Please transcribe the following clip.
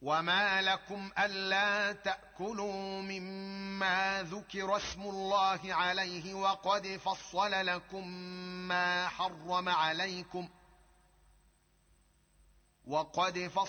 وما لكم ألا تأكلوا مما ذكر اسم الله عليه وقد فصل لكم ما حرم عليكم